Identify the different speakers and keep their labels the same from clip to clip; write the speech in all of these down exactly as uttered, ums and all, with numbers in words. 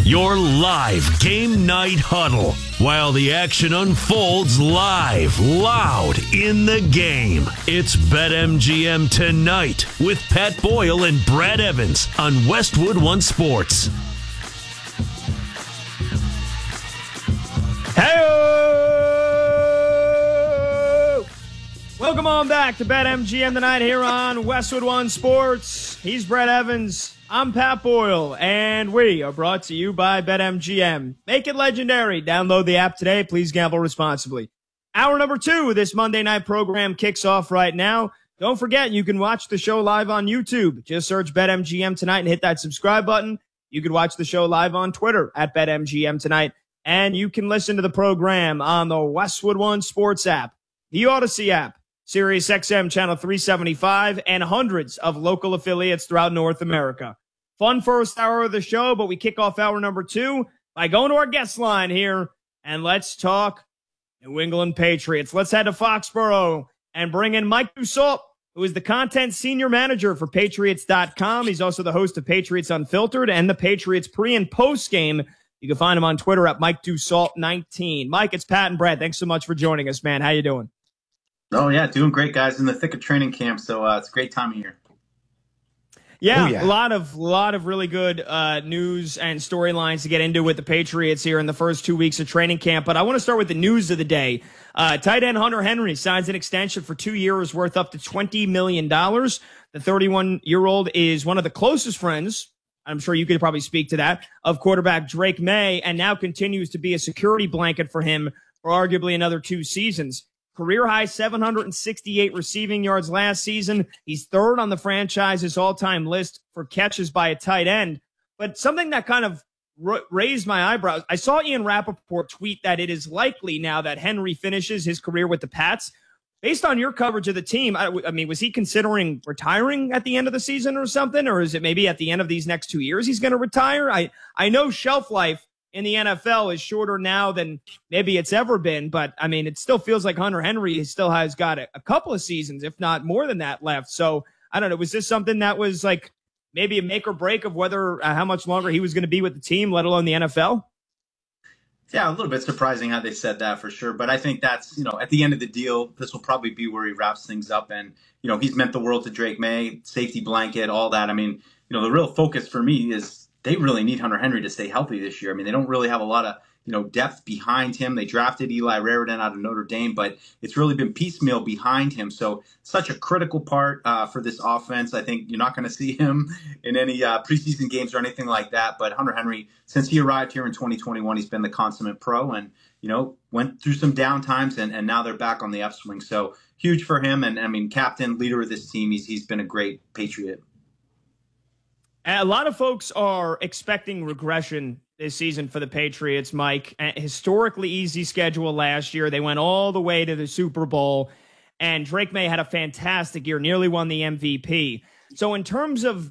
Speaker 1: Your live game night huddle while the action unfolds live, loud in the game. It's BetMGM Tonight with Pat Boyle and Brad Evans on Westwood One Sports.
Speaker 2: Hey! Welcome on back to BetMGM Tonight here on Westwood One Sports. He's Brad Evans. I'm Pat Boyle, and we are brought to you by BetMGM. Make it legendary. Download the app today. Please gamble responsibly. Hour number two of this Monday night program kicks off right now. Don't forget, you can watch the show live on YouTube. Just search BetMGM Tonight and hit that subscribe button. You can watch the show live on Twitter at BetMGM Tonight, and you can listen to the program on the Westwood One Sports app, the Odyssey app, Sirius X M Channel three seventy-five, and hundreds of local affiliates throughout North America. Fun first hour of the show, but we kick off hour number two by going to our guest line here, and let's talk New England Patriots. Let's head to Foxborough and bring in Mike Dussault, who is the content senior manager for Patriots dot com. He's also the host of Patriots Unfiltered and the Patriots pre- and post-game. You can find him on Twitter at Mike Dussault nineteen. Mike, it's Pat and Brad. Thanks so much for joining us, man. How you doing?
Speaker 3: Oh, yeah, doing great, guys, in the thick of training camp, so uh, it's a great time of year.
Speaker 2: Yeah,
Speaker 4: oh, yeah.
Speaker 2: a lot of lot of really good uh, news and storylines to get into with the Patriots here in the first two weeks of training camp, but I want to start with the news of the day. Uh, tight end Hunter Henry signs an extension for two years worth up to twenty million dollars. The thirty-one-year-old is one of the closest friends, I'm sure you could probably speak to that, of quarterback Drake May, and now continues to be a security blanket for him for arguably another two seasons. Career high seven hundred sixty-eight receiving yards last season. He's third on the franchise's all-time list for catches by a tight end. But something that kind of r- raised my eyebrows, I saw Ian Rappaport tweet that it is likely now that Henry finishes his career with the Pats. Based on your coverage of the team, I, I mean, was he considering retiring at the end of the season or something? Or is it maybe at the end of these next two years he's going to retire? I, I know shelf life in the N F L is shorter now than maybe it's ever been, but I mean, it still feels like Hunter Henry still has got a, a couple of seasons, if not more than that, left. So I don't know. Was this something that was like maybe a make or break of whether uh, how much longer he was going to be with the team, let alone the N F L?
Speaker 3: Yeah, a little bit surprising how they said that for sure. But I think that's, you know, at the end of the deal, this will probably be where he wraps things up. And, you know, he's meant the world to Drake May, safety blanket, all that. I mean, you know, the real focus for me is they really need Hunter Henry to stay healthy this year. I mean, they don't really have a lot of, you know, depth behind him. They drafted Eli Raridan out of Notre Dame, but it's really been piecemeal behind him. So such a critical part uh, for this offense. I think you're not going to see him in any uh, preseason games or anything like that. But Hunter Henry, since he arrived here in twenty twenty-one, he's been the consummate pro and, you know, went through some down times and, and now they're back on the upswing. So huge for him. And I mean, captain, leader of this team, he's he's been a great Patriot.
Speaker 2: A lot of folks are expecting regression this season for the Patriots, Mike. A historically easy schedule last year. They went all the way to the Super Bowl, and Drake May had a fantastic year, nearly won the M V P. So in terms of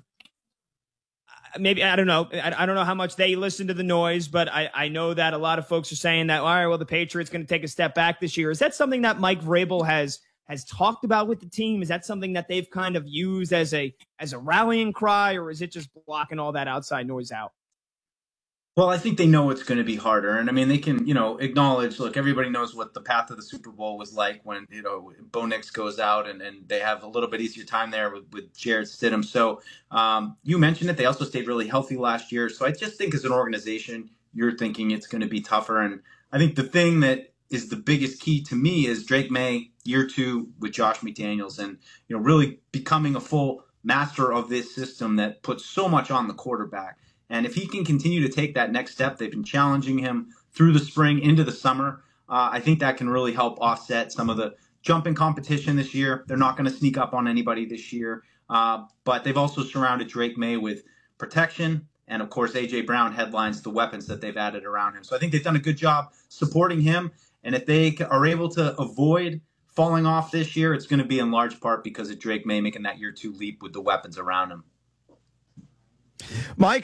Speaker 2: maybe, I don't know, I, I don't know how much they listen to the noise, but I, I know that a lot of folks are saying that, all right, well, the Patriots going to take a step back this year. Is that something that Mike Vrabel has has talked about with the team? Is that something that they've kind of used as a as a rallying cry, or is it just blocking all that outside noise out?
Speaker 3: Well, I think they know it's going to be harder. And I mean, they can, you know, acknowledge, look, everybody knows what the path of the Super Bowl was like when, you know, Bo Nix goes out and, and they have a little bit easier time there with, with Jarrett Stidham. So um, you mentioned it. They also stayed really healthy last year. So I just think as an organization, you're thinking it's going to be tougher. And I think the thing that is the biggest key to me is Drake May, year two with Josh McDaniels, and, you know, really becoming a full master of this system that puts so much on the quarterback. And if he can continue to take that next step, they've been challenging him through the spring into the summer. Uh, I think that can really help offset some of the jumping competition this year. They're not going to sneak up on anybody this year, uh, but they've also surrounded Drake May with protection. And, of course, A J. Brown headlines the weapons that they've added around him. So I think they've done a good job supporting him. And if they are able to avoid falling off this year, it's going to be in large part because of Drake May making that year two leap with the weapons around him.
Speaker 4: Mike,